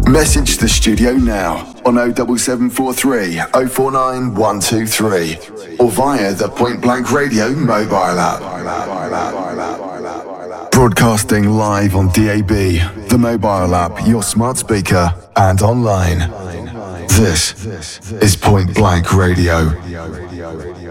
Message the studio now on 07743 049 123 or via the Point Blank Radio mobile app. Broadcasting live on DAB, the mobile app, your smart speaker, and online. This is Point Blank Radio.